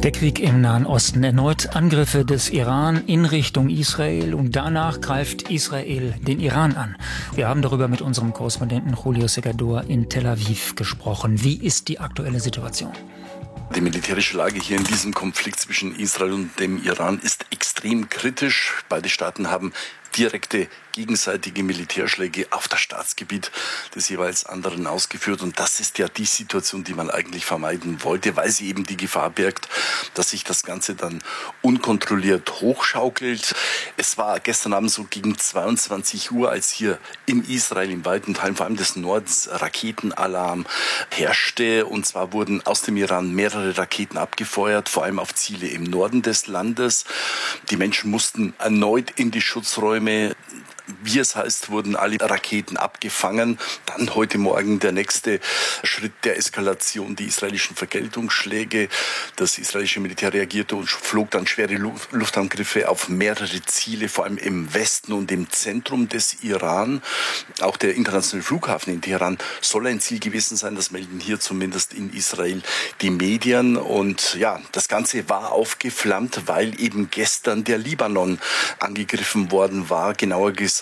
Der Krieg im Nahen Osten, erneut Angriffe des Iran in Richtung Israel und danach greift Israel den Iran an. Wir haben darüber mit unserem Korrespondenten Julio Segador in Tel Aviv gesprochen. Wie ist die aktuelle Situation? Die militärische Lage hier in diesem Konflikt zwischen Israel und dem Iran ist extrem kritisch. Beide Staaten haben direkte gegenseitige Militärschläge auf das Staatsgebiet des jeweils anderen ausgeführt. Und das ist ja die Situation, die man eigentlich vermeiden wollte, weil sie eben die Gefahr birgt, dass sich das Ganze dann unkontrolliert hochschaukelt. Es war gestern Abend so gegen 22 Uhr, als hier in Israel, in weiten Teilen, vor allem des Nordens, Raketenalarm herrschte. Und zwar wurden aus dem Iran mehrere Raketen abgefeuert, vor allem auf Ziele im Norden des Landes. Die Menschen mussten erneut in die Schutzräume. Wie es heißt, wurden alle Raketen abgefangen. Dann heute Morgen der nächste Schritt der Eskalation, die israelischen Vergeltungsschläge. Das israelische Militär reagierte und flog dann schwere Luftangriffe auf mehrere Ziele, vor allem im Westen und im Zentrum des Iran. Auch der internationale Flughafen in Teheran soll ein Ziel gewesen sein. Das melden hier zumindest in Israel die Medien. Und ja, das Ganze war aufgeflammt, weil eben gestern der Libanon angegriffen worden war. Genauer gesagt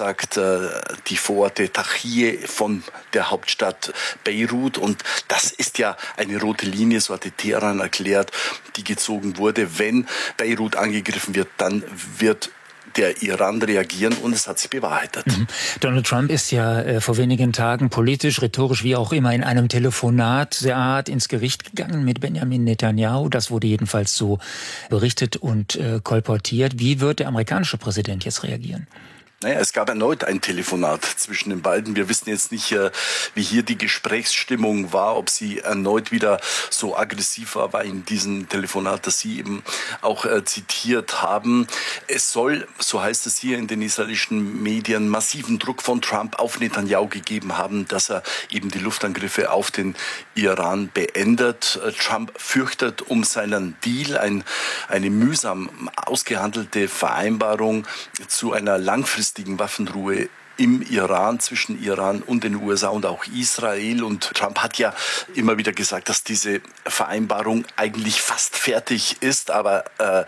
die Vororte Tahrir von der Hauptstadt Beirut. Und das ist ja eine rote Linie, so hatte Teheran erklärt, die gezogen wurde. Wenn Beirut angegriffen wird, dann wird der Iran reagieren, und es hat sich bewahrheitet. Donald Trump ist ja vor wenigen Tagen politisch, rhetorisch, wie auch immer, in einem Telefonat sehr hart ins Gericht gegangen mit Benjamin Netanyahu. Das wurde jedenfalls so berichtet und kolportiert. Wie wird der amerikanische Präsident jetzt reagieren? Naja, es gab erneut ein Telefonat zwischen den beiden. Wir wissen jetzt nicht, wie hier die Gesprächsstimmung war, ob sie erneut wieder so aggressiv war in diesem Telefonat, das Sie eben auch zitiert haben. Es soll, so heißt es hier in den israelischen Medien, massiven Druck von Trump auf Netanyahu gegeben haben, dass er eben die Luftangriffe auf den Iran beendet. Trump fürchtet um seinen Deal, eine mühsam ausgehandelte Vereinbarung zu einer langfristigen Waffenruhe im Iran, zwischen Iran und den USA und auch Israel. Und Trump hat ja immer wieder gesagt, dass diese Vereinbarung eigentlich fast fertig ist, aber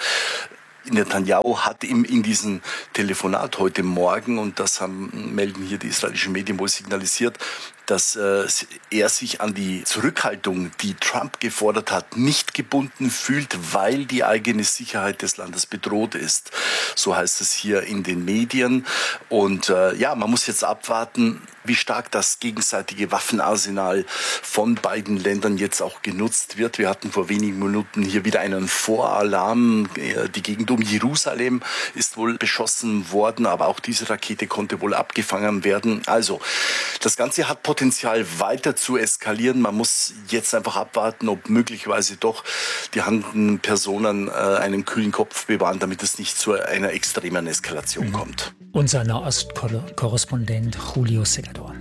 Netanyahu hat ihm in diesem Telefonat heute Morgen, und das melden hier die israelischen Medien wohl signalisiert, dass er sich an die Zurückhaltung, die Trump gefordert hat, nicht gebunden fühlt, weil die eigene Sicherheit des Landes bedroht ist. So heißt es hier in den Medien. Und man muss jetzt abwarten, wie stark das gegenseitige Waffenarsenal von beiden Ländern jetzt auch genutzt wird. Wir hatten vor wenigen Minuten hier wieder einen Voralarm. Die Gegend um Jerusalem ist wohl beschossen worden, aber auch diese Rakete konnte wohl abgefangen werden. Also, das Ganze hat Potenzial weiter zu eskalieren. Man muss jetzt einfach abwarten, ob möglicherweise doch die handelnden Personen einen kühlen Kopf bewahren, damit es nicht zu einer extremen Eskalation kommt. Unser Nahost-Korrespondent Julio Segador.